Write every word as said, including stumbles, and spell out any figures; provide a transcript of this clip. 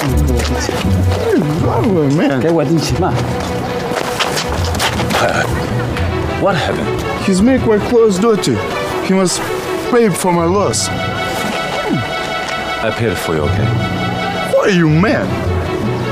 Man. 给我的钱嘛。 What happened? He's make my clothes dirty. He must pay for my loss. I paid for you, okay? Who are you, man?